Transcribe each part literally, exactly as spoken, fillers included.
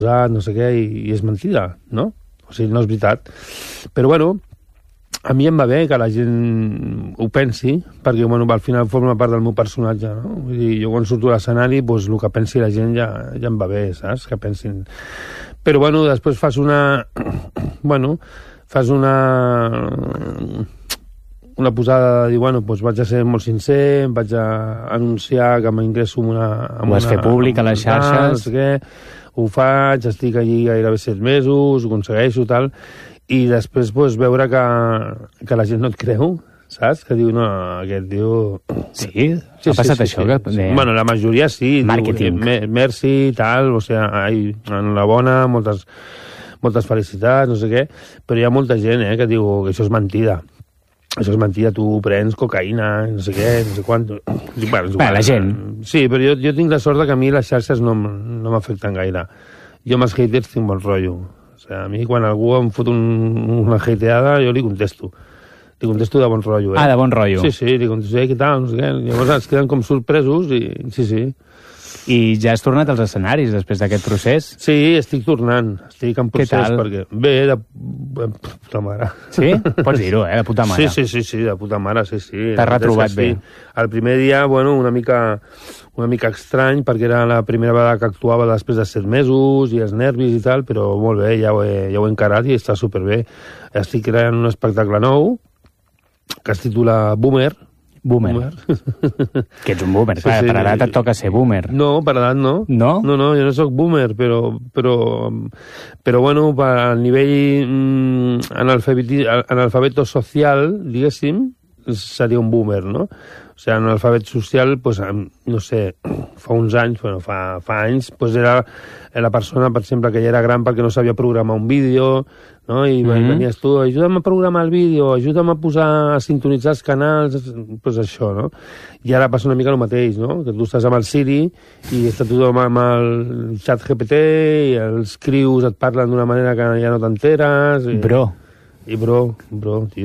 no sé què, i, i és mentida, no? O sigui, no és veritat. Però, bueno, a mi em va bé que la gent ho pensi, perquè, bueno, al final forma part del meu personatge, no? Vull dir, jo quan surto a l'escenari, doncs, el que pensi la gent ja, ja em va bé, saps? Que pensin... Però, bueno, després fas una... bueno, fas una... una posada de dir, bueno, doncs vaig a ser molt sincer, vaig a anunciar que m'ingresso amb una... Ho has fet públic a les xarxes. No sé què, ho faig, estic allí gairebé set mesos, ho aconsegueixo, tal... I després pues, veure que, que la gent no et creu, saps? Que diu, no, aquest diu... Sí? sí ha passat sí, això? Sí, que... sí. Bueno, la majoria sí. Marketing. Diu, merci, tal, o sigui, ai, enhorabona, moltes, moltes felicitats, no sé què, però hi ha molta gent eh, que diu que això és mentida. Això és mentida, tu prens cocaïna, no sé què, no sé quant... Bueno, Bé, la gent. Sí, però jo, jo tinc la sort que a mi les xarxes no, no m'afecten gaire. Jo amb els haters tinc bon rotllo. O sigui, a mi quan algú em fot un, una hateada, jo li contesto. Li contesto de bon rotllo, eh? Ah, de bon rotllo. Sí, sí, li contesto, eh, què tal, no sé què. Llavors es queden com sorpresos i... Sí, sí. I ja has tornat als escenaris després d'aquest procés? Sí, estic tornant. Estic en procés. Què tal? Perquè... Bé, de... de puta mare. Sí? Pots dir-ho, eh? De puta mare. Sí, sí, sí, sí, de puta mare, sí, sí. T'has retrobat bé. Sí. El primer dia, bueno, una mica... una mica estrany, perquè era la primera vegada que actuava després de set mesos, i els nervis i tal, però molt bé, ja ho he, ja ho he encarat i està superbé. Estic creant un espectacle nou, que es titula Boomer. Boomer. boomer. Que ets un boomer, sí, sí. Per edat et toca ser boomer. No, per edat no. No? No, no, jo no sóc boomer, però, però, però bueno, per al nivell mm, analfabeto social, diguéssim, seria un boomer, no? O sigui, en l'alfabet social, pues, no sé, fa uns anys, bueno, fa, fa anys, pues era la persona, per exemple, que ja era gran perquè no sabia programar un vídeo, no? I mm-hmm. venies tu, ajuda'm a programar el vídeo, ajuda'm a posar, a sintonitzar els canals, pues això, no? I ara passa una mica el mateix, no? Que tu estàs amb el Siri i està tothom amb el xat G P T i els crius et parlen d'una manera que ja no t'enteres. I... Bro. I bro, bro, tio.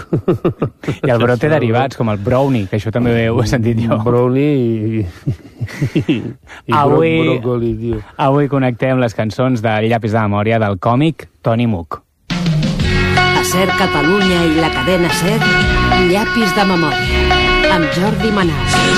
I el bro té derivats, com el brownie, que això també ho he sentit jo. Brownie i... i, i avui, bròcoli, tio. Avui connectem les cançons del Llapis de memòria del còmic Toni Muc. A Ser Catalunya i la cadena Ser, Llapis de memòria, amb Jordi Manal.